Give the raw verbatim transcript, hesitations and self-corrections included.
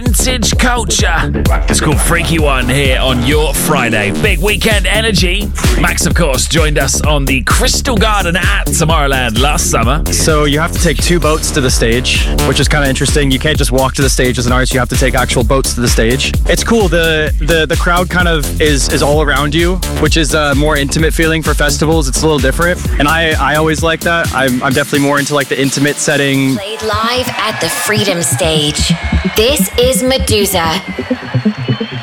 Vintage culture. It's called Freaky One here on your Friday. Big weekend energy. Max, of course, joined us on the Crystal Garden at Tomorrowland last summer. So you have to take two boats to the stage, which is kind of interesting. You can't just walk to the stage as an artist. You have to take actual boats to the stage. It's cool. The the, the crowd kind of is, is all around you, which is a more intimate feeling for festivals. It's a little different. And I, I always like that. I'm, I'm definitely more into like the intimate setting. Played live at the Freedom Stage. This is Medusa.